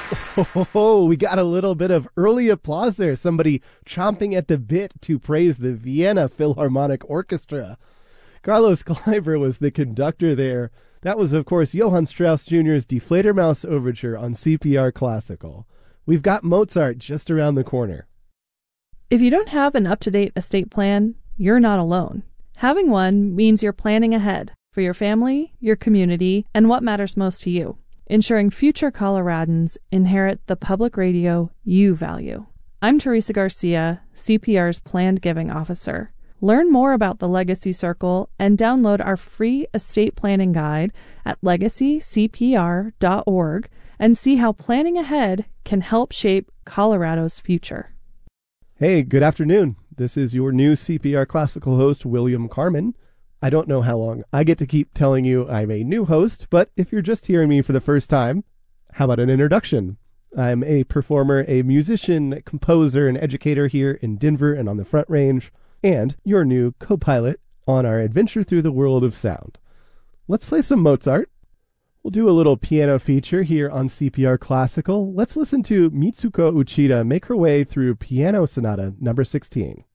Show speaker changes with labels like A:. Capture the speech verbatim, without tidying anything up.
A: Oh, we got a little bit of early applause there. Somebody chomping at the bit to praise the Vienna Philharmonic Orchestra. Carlos Kleiber was the conductor there. That was, of course, Johann Strauss Junior's Die Fledermaus Overture on C P R Classical. We've got Mozart just around the corner.
B: If you don't have an up-to-date estate plan, you're not alone. Having one means you're planning ahead for your family, your community, and what matters most to you, ensuring future Coloradans inherit the public radio you value. I'm Teresa Garcia, C P R's Planned Giving Officer. Learn more about the Legacy Circle and download our free estate planning guide at legacy c p r dot org and see how planning ahead can help shape Colorado's future.
A: Hey, good afternoon. This is your new C P R Classical host, William Carmen. I don't know how long I get to keep telling you I'm a new host, but if you're just hearing me for the first time, how about an introduction? I'm a performer, a musician, composer, and educator here in Denver and on the Front Range, and your new co-pilot on our adventure through the world of sound. Let's play some Mozart. We'll do a little piano feature here on C P R Classical. Let's listen to Mitsuko Uchida make her way through Piano Sonata number sixteen.